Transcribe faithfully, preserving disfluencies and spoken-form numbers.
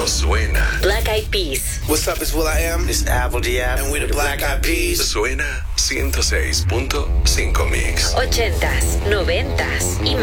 no suena. Black Eyed Peas. What's up, it's Will I Am. It's Apple Diab. And we're the Black Eyed Peas. Suena ciento seis punto cinco Mix. Ochentas, noventas y más.